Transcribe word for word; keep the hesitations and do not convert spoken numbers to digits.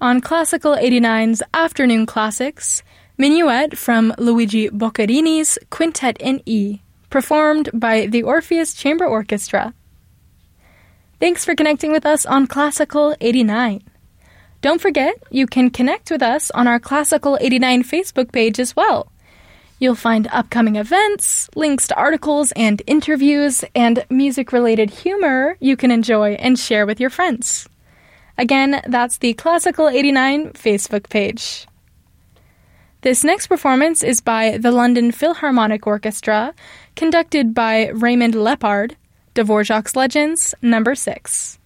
On Classical eighty-nine's Afternoon Classics, Minuet from Luigi Boccherini's Quintet in E, performed by the Orpheus Chamber Orchestra. Thanks for connecting with us on Classical eighty-nine. Don't forget, you can connect with us on our Classical eighty-nine Facebook page as well. You'll find upcoming events, links to articles and interviews, and music-related humor you can enjoy and share with your friends. Again, that's the Classical eighty-nine Facebook page. This next performance is by the London Philharmonic Orchestra, conducted by Raymond Lepard, Dvorak's Legends, number six.